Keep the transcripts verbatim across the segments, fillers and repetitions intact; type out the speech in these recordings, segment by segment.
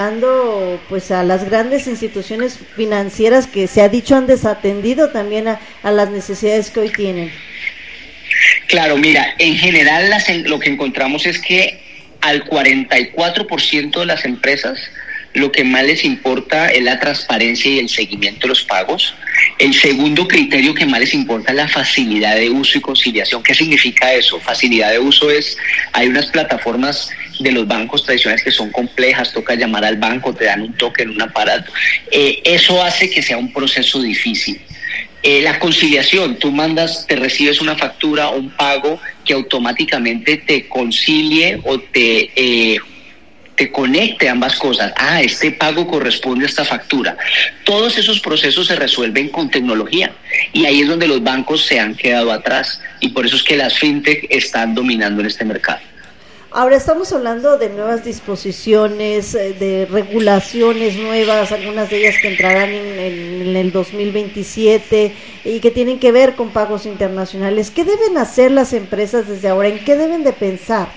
ayudando pues a las grandes instituciones financieras que se ha dicho han desatendido también a, a las necesidades que hoy tienen. Claro, mira, en general las, lo que encontramos es que al cuarenta y cuatro por ciento de las empresas lo que más les importa es la transparencia y el seguimiento de los pagos. El segundo criterio que más les importa es la facilidad de uso y conciliación. ¿Qué significa eso? Facilidad de uso es, hay unas plataformas de los bancos tradicionales que son complejas, toca llamar al banco, te dan un toque en un aparato. Eh, eso hace que sea un proceso difícil. Eh, la conciliación, tú mandas, te recibes una factura, un pago que automáticamente te concilie o te... Eh, te conecte ambas cosas. Ah, este pago corresponde a esta factura. Todos esos procesos se resuelven con tecnología y ahí es donde los bancos se han quedado atrás y por eso es que las fintech están dominando en este mercado. Ahora estamos hablando de nuevas disposiciones, de regulaciones nuevas, algunas de ellas que entrarán en, en, en el dos mil veintisiete y que tienen que ver con pagos internacionales. ¿Qué deben hacer las empresas desde ahora? ¿En qué deben de pensar?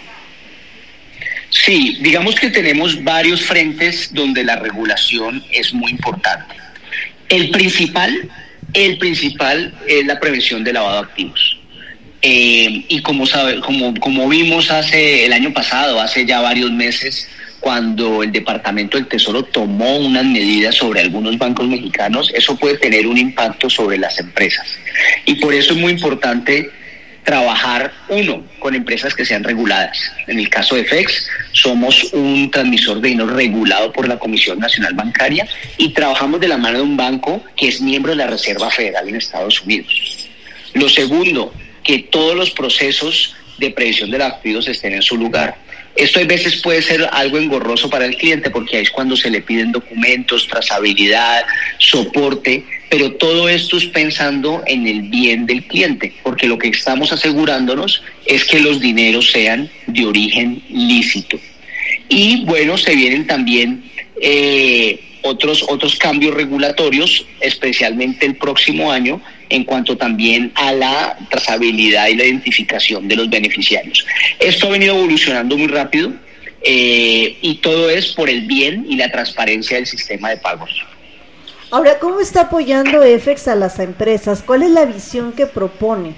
Sí, digamos que tenemos varios frentes donde la regulación es muy importante. El principal, el principal es la prevención de lavado de activos. Eh, y como sabe, como, como vimos hace el año pasado, hace ya varios meses, cuando el Departamento del Tesoro tomó unas medidas sobre algunos bancos mexicanos, eso puede tener un impacto sobre las empresas. Y por eso es muy importante trabajar, uno, con empresas que sean reguladas. En el caso de F E X, somos un transmisor de dinero regulado por la Comisión Nacional Bancaria y trabajamos de la mano de un banco que es miembro de la Reserva Federal en Estados Unidos. Lo segundo, que todos los procesos de previsión de los activos estén en su lugar. Esto a veces puede ser algo engorroso para el cliente porque ahí es cuando se le piden documentos, trazabilidad, soporte, pero todo esto es pensando en el bien del cliente, porque lo que estamos asegurándonos es que los dineros sean de origen lícito. Y bueno, se vienen también eh, otros, otros cambios regulatorios, especialmente el próximo año, en cuanto también a la trazabilidad y la identificación de los beneficiarios. Esto ha venido evolucionando muy rápido eh, y todo es por el bien y la transparencia del sistema de pagos. Ahora, ¿cómo está apoyando F E X a las empresas? ¿Cuál es la visión que propone?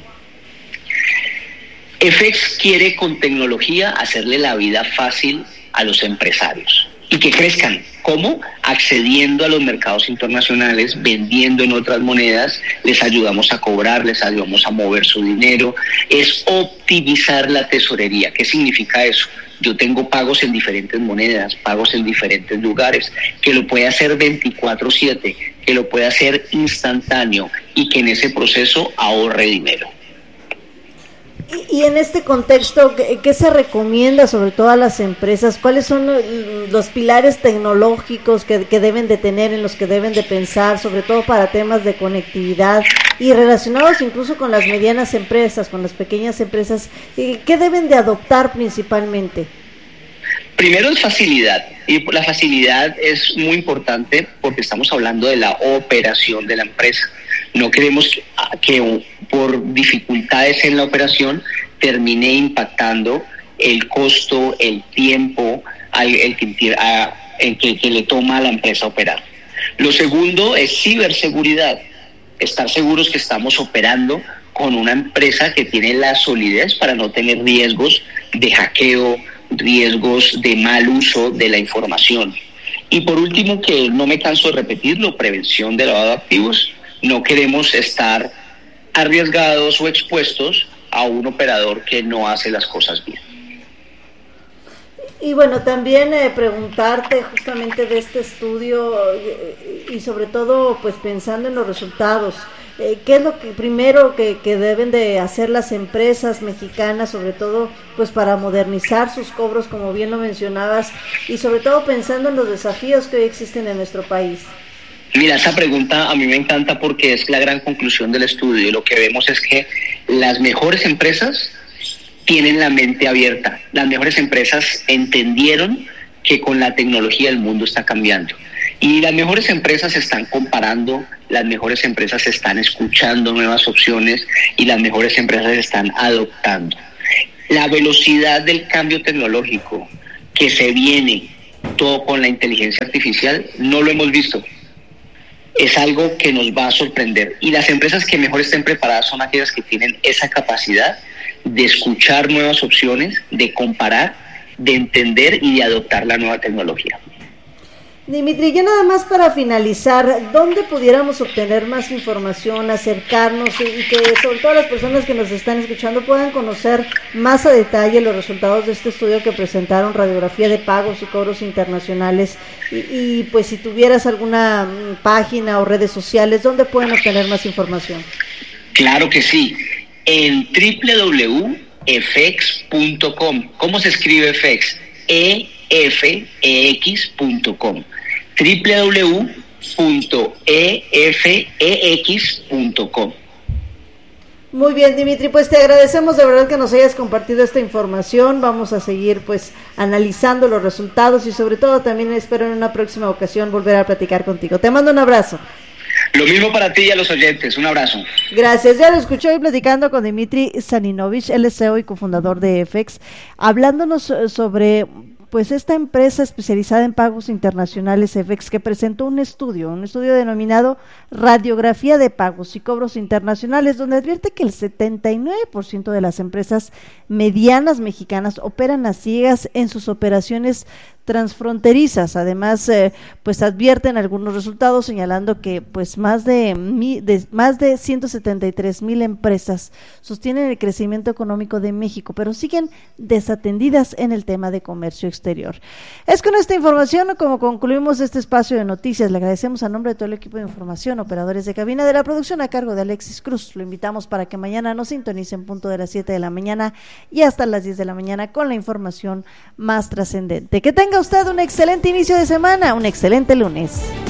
F E X quiere con tecnología hacerle la vida fácil a los empresarios y que crezcan. ¿Cómo? Accediendo a los mercados internacionales, vendiendo en otras monedas, les ayudamos a cobrar, les ayudamos a mover su dinero. Es optimizar la tesorería. ¿Qué significa eso? Yo tengo pagos en diferentes monedas, pagos en diferentes lugares, que lo puede hacer veinticuatro siete, que lo puede hacer instantáneo y que en ese proceso ahorre dinero. Y, y en este contexto, ¿qué, ¿qué se recomienda sobre todo a las empresas? ¿Cuáles son los pilares tecnológicos que, que deben de tener, en los que deben de pensar, sobre todo para temas de conectividad y relacionados incluso con las medianas empresas, con las pequeñas empresas? ¿Qué deben de adoptar principalmente? Primero es facilidad, y la facilidad es muy importante porque estamos hablando de la operación de la empresa. No queremos que, que por dificultades en la operación termine impactando el costo, el tiempo al, el que, a, el que, que le toma a la empresa operar. Lo segundo es ciberseguridad, estar seguros que estamos operando con una empresa que tiene la solidez para no tener riesgos de hackeo, riesgos de mal uso de la información. Y por último, que no me canso de repetirlo, prevención de lavado de activos. No queremos estar arriesgados o expuestos a un operador que no hace las cosas bien. Y bueno, también eh, preguntarte justamente de este estudio eh, y sobre todo pues pensando en los resultados, eh, ¿qué es lo que primero que, que deben de hacer las empresas mexicanas, sobre todo pues para modernizar sus cobros, como bien lo mencionabas, y sobre todo pensando en los desafíos que hoy existen en nuestro país? Mira, esa pregunta a mí me encanta porque es la gran conclusión del estudio y lo que vemos es que las mejores empresas tienen la mente abierta. Las mejores empresas entendieron que con la tecnología el mundo está cambiando. Y las mejores empresas están comparando, las mejores empresas están escuchando nuevas opciones y las mejores empresas están adoptando. La velocidad del cambio tecnológico que se viene todo con la inteligencia artificial, no lo hemos visto. Es algo que nos va a sorprender. Y las empresas que mejor estén preparadas son aquellas que tienen esa capacidad de escuchar nuevas opciones, de comparar, de entender y de adoptar la nueva tecnología. Dimitri, ya nada más para finalizar, ¿dónde pudiéramos obtener más información, acercarnos y que sobre todo las personas que nos están escuchando puedan conocer más a detalle los resultados de este estudio que presentaron, radiografía de pagos y cobros internacionales? Y, y pues si tuvieras alguna página o redes sociales, ¿dónde pueden obtener más información? Claro que sí, en doble u doble u doble u punto e f e x punto com. ¿Cómo se escribe E F E X? E F E X punto com. doble u doble u doble u punto e f e x punto com. Muy bien, Dimitri, pues te agradecemos de verdad que nos hayas compartido esta información. Vamos a seguir pues analizando los resultados y sobre todo también espero en una próxima ocasión volver a platicar contigo. Te mando un abrazo. Lo mismo para ti y a los oyentes, un abrazo. Gracias, ya lo escuché hoy platicando con Dimitri Saninovich, él es C E O y cofundador de E F E X, hablándonos sobre pues esta empresa especializada en pagos internacionales, E F E X, que presentó un estudio, un estudio denominado Radiografía de Pagos y Cobros Internacionales, donde advierte que el setenta y nueve por ciento de las empresas medianas mexicanas operan a ciegas en sus operaciones transfronterizas. Además, eh, pues advierten algunos resultados señalando que pues más de, de más de ciento setenta y tres mil empresas sostienen el crecimiento económico de México, pero siguen desatendidas en el tema de comercio exterior. Es con esta información como concluimos este espacio de noticias. Le agradecemos a nombre de todo el equipo de información, operadores de cabina de la producción a cargo de Alexis Cruz. Lo invitamos para que mañana nos sintonicen punto de las siete de la mañana y hasta las diez de la mañana con la información más trascendente. Que tenga usted un excelente inicio de semana, un excelente lunes.